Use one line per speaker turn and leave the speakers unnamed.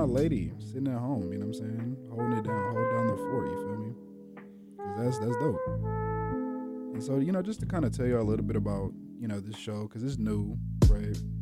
my lady sitting at home, you know what I'm saying? Holding it down, hold down the fort, you feel me? 'Cause that's dope. And so, just to kind of tell you a little bit about, this show, because it's new, right?